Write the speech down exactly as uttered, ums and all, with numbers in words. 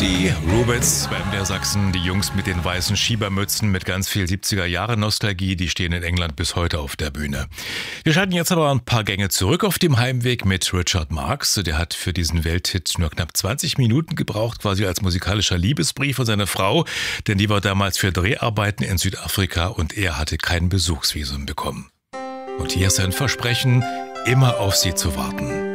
Die Rubits beim der Sachsen, die Jungs mit den weißen Schiebermützen mit ganz viel siebziger-Jahre-Nostalgie, die stehen in England bis heute auf der Bühne. Wir schalten jetzt aber ein paar Gänge zurück auf dem Heimweg mit Richard Marx. Der hat für diesen Welthit nur knapp zwanzig Minuten gebraucht, quasi als musikalischer Liebesbrief von seiner Frau, denn die war damals für Dreharbeiten in Südafrika und er hatte kein Besuchsvisum bekommen. Und hier ist sein Versprechen, immer auf sie zu warten.